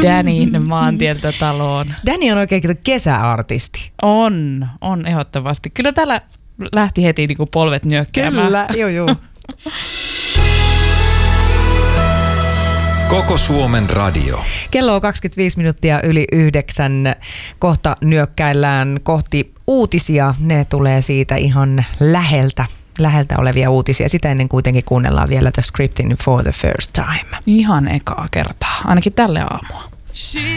Danin maantieltä taloon. Danny on oikein kesäartisti. On ehdottomasti. Kyllä täällä lähti heti niinku polvet nyökkäämään. Kyllä, joo. Koko Suomen radio. Kello on 25 minuuttia yli 9. Kohta nyökkäillään kohti uutisia. Ne tulee siitä ihan läheltä olevia uutisia. Sitä ennen kuitenkin kuunnellaan vielä The Scriptin For the First Time. Ihan ekaa kertaa, ainakin tälle aamua.